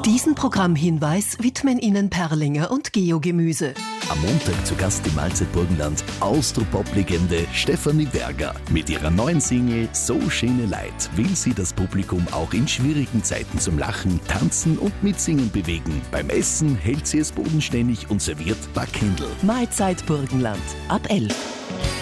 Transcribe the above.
Diesen Programmhinweis widmen Ihnen Perlinger und Geogemüse. Am Montag zu Gast im Mahlzeit Burgenland Austropop-Legende Stefanie Berger. Mit ihrer neuen Single So schöne Leid will sie das Publikum auch in schwierigen Zeiten zum Lachen, Tanzen und Mitsingen bewegen. Beim Essen hält sie es bodenständig und serviert Backhändel. Mahlzeit Burgenland ab 11.